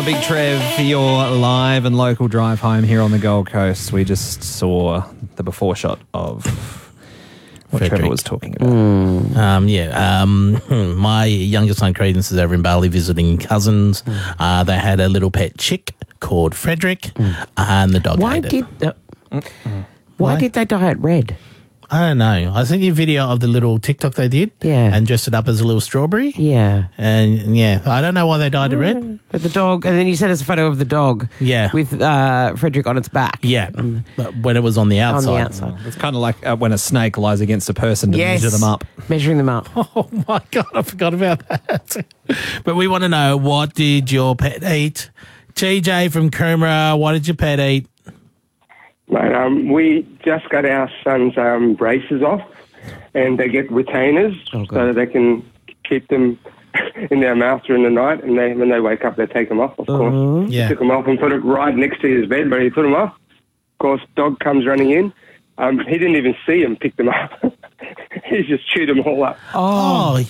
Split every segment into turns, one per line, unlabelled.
Big Trev, your live and local drive home here on the Gold Coast. We just saw the before shot of what
Frederick.
Trevor was talking about.
My youngest son Credence is over in Bali visiting cousins. They had a little pet chick called Frederick, and the dog ate it.
Why did they dye it red?
I don't know. I sent you a video of the little TikTok they did, and dressed it up as a little strawberry.
Yeah.
And I don't know why they dyed it red.
But the dog, and then you sent us a photo of the dog.
Yeah.
With Frederick on its back.
Yeah, but when it was on the outside.
On the outside.
It's kind of like when a snake lies against a person to measure them up.
Measuring them up.
Oh my God, I forgot about that. But we want to know, what did your pet eat? TJ from Coomera, what did your pet eat?
Mate, we just got our son's braces off, and they get retainers so that they can keep them in their mouth during the night, and when they wake up, they take them off, of course.
Yeah.
Took them off and put it right next to his bed, but he put them off. Of course, dog comes running in. He didn't even see him pick them up. He just chewed them all up.
Oh.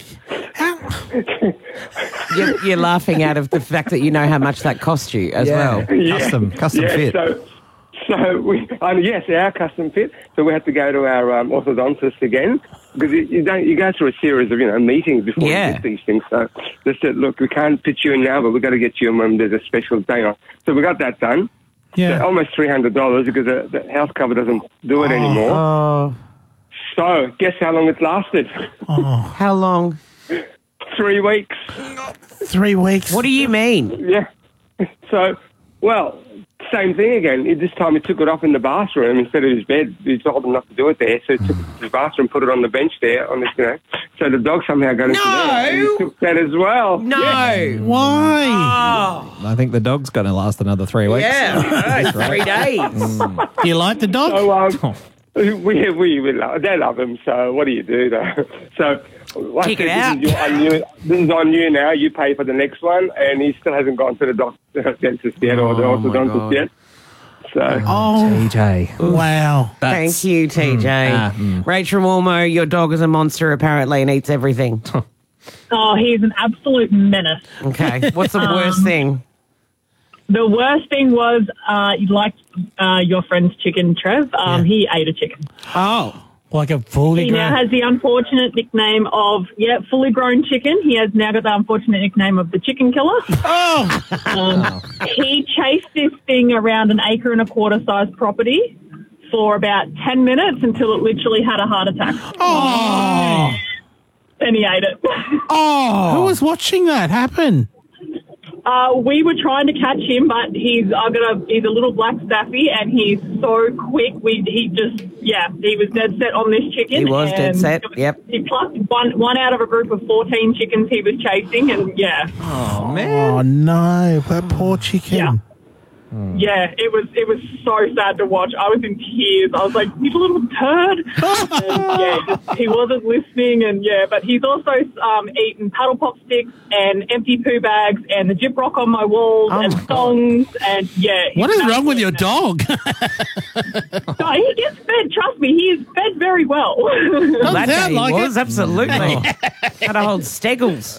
You're laughing out of the fact that you know how much that cost you as well.
Custom fit.
So we, yes, our custom fit. So we had to go to our orthodontist again, because you go through a series of meetings before you get these things. So they said, look, we can't fit you in now, but we've got to get you in when there's a special day on. So we got that done.
Yeah,
so almost $300 because the health cover doesn't do it anymore.
Oh.
So guess how long it's lasted?
How long?
3 weeks.
3 weeks.
What do you mean?
Yeah. So, same thing again. This time he took it off in the bathroom instead of his bed. He told him not to do it there, so he took it to his bathroom, put it on the bench there, So the dog somehow got into there, and he took that as well.
No.
Yeah.
Why?
I think the dog's going to last another 3 weeks.
Yeah, 3 days.
Do you like the dog?
So, we love, they love him. So what do you do though? So
check it out.
This is on you now. You pay for the next one, and he still hasn't gone to the dentist yet or the orthodontist yet. So
TJ.
Wow. Thank you, TJ. Rachel Walmo, your dog is a monster apparently and eats everything.
Oh, he's an absolute menace.
Okay. What's the worst thing?
The worst thing was, like your friend's chicken, Trev, he ate a chicken.
Oh.
Like a fully
He
grown...
now has the unfortunate nickname of, fully grown chicken. He has now got the unfortunate nickname of the chicken killer. He chased this thing around an 1.25 acre size property for about 10 minutes until it literally had a heart attack.
Oh.
And he ate it.
Oh. Who was watching that happen?
We were trying to catch him, but he's a little black staffy, and he's so quick. He was dead set on this chicken.
He was dead set. Yep.
He plucked one out of a group of 14 chickens he was chasing, and
Oh man.
Oh no, that poor chicken.
Yeah. Yeah, it was so sad to watch. I was in tears. I was like, "You little turd!" And, he wasn't listening. And but he's also eaten paddle pop sticks and empty poo bags and the Jip Rock on my walls and songs. And
what is wrong with your dog?
No, he gets fed. Trust me, he is fed very well.
That day he was, absolutely. Had to hold Steggles.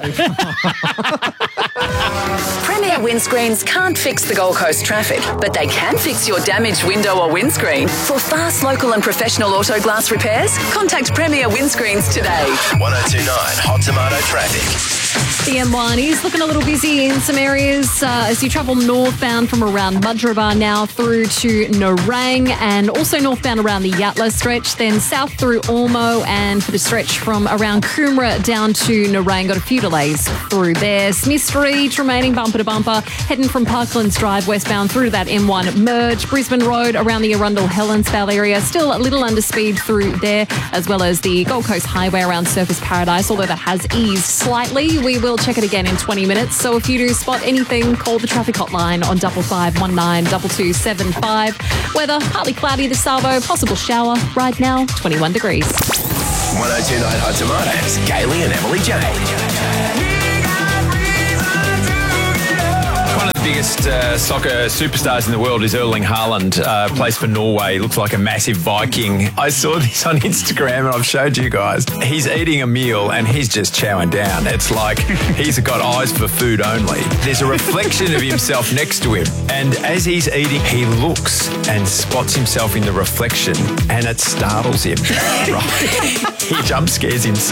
Premier Windscreens can't fix the Gold Coast traffic, but they can fix your damaged window or windscreen. For fast, local and professional auto glass repairs, contact Premier Windscreens today.
1029 Hot Tomato Traffic.
The M1 is looking a little busy in some areas as you travel northbound from around Mudgeeraba now through to Nerang, and also northbound around the Yatla stretch, then south through Ormo, and for the stretch from around Coomera down to Nerang, got a few delays through there. Smith Street remaining bumper to bumper, heading from Parklands Drive westbound through to that M1 merge. Brisbane Road around the Arundel Helensvale area, still a little under speed through there, as well as the Gold Coast Highway around Surfers Paradise, although that has eased slightly. We will check it again in 20 minutes. So if you do spot anything, call the traffic hotline on 5519 2275. Weather, partly cloudy this Savo, possible shower. Right now, 21 degrees.
1029 Hot Tomatoes, Kaylee and Emily Jane.
One of the
biggest soccer superstars in the world is Erling Haaland, plays for Norway, looks like a massive Viking. I saw this on Instagram and I've showed you guys. He's eating a meal and he's just chowing down. It's like he's got eyes for food only. There's a reflection of himself next to him, and as he's eating, he looks and spots himself in the reflection and it startles him. Right? He jump scares himself.